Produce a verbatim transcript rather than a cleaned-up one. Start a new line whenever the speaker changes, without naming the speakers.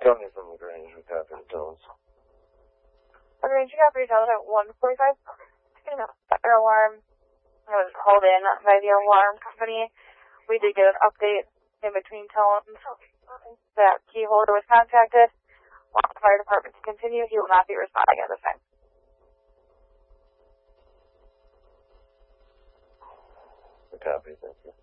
Tony from LaGrange, we copy the tolls.
LaGrange, you got your tolls at one forty-five. Fire alarm was called in by the alarm company. We did get an update in between tones that key holder was contacted. Want the fire department to continue. He will not be responding at this time.
We copy, thank you.